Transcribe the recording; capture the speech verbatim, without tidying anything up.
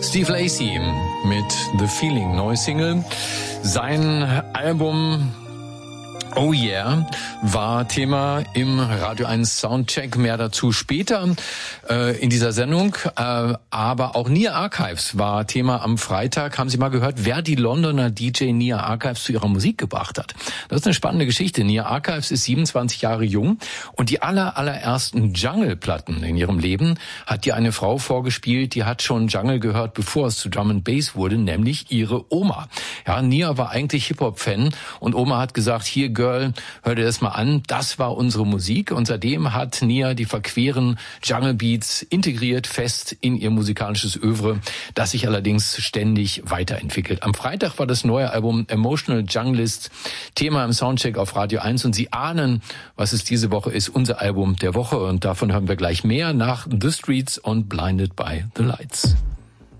Steve Lacy mit The Feeling, neue Single. Sein Album Oh Yeah war Thema im Radio eins Soundcheck. Mehr dazu später äh, in dieser Sendung. Äh, aber auch Nia Archives war Thema am Freitag. Haben Sie mal gehört, wer die Londoner D J Nia Archives zu ihrer Musik gebracht hat? Das ist eine spannende Geschichte. Nia Archives ist siebenundzwanzig Jahre jung und die aller, allerersten Jungle-Platten in ihrem Leben hat ihr eine Frau vorgespielt, die hat schon Jungle gehört, bevor es zu Drum and Bass wurde, nämlich ihre Oma. Ja, Nia war eigentlich Hip-Hop-Fan und Oma hat gesagt, hier Girl, hör dir das mal an, das war unsere Musik. Und seitdem hat Nia die verqueren Jungle Beats integriert, fest in ihr musikalisches Övre, das sich allerdings ständig weiterentwickelt. Am Freitag war das neue Album Emotional Junglist Thema im Soundcheck auf Radio eins und Sie ahnen, was es diese Woche ist, unser Album der Woche. Und davon hören wir gleich mehr nach The Streets und Blinded by the Lights.